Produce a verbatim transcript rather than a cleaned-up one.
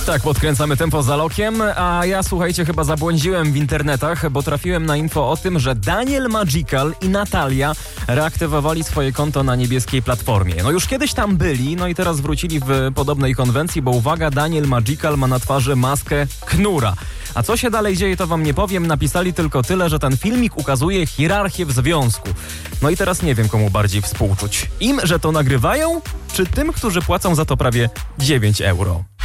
Tak, podkręcamy tempo za lokiem, a ja, słuchajcie, chyba zabłądziłem w internetach, bo trafiłem na info o tym, że Daniel Magical i Natalia reaktywowali swoje konto na niebieskiej platformie. No już kiedyś tam byli, no i teraz wrócili w podobnej konwencji, bo uwaga, Daniel Magical ma na twarzy maskę knura. A co się dalej dzieje, to wam nie powiem, napisali tylko tyle, że ten filmik ukazuje hierarchię w związku. No i teraz nie wiem, komu bardziej współczuć. Im, że to nagrywają, czy tym, którzy płacą za to prawie dziewięć euro?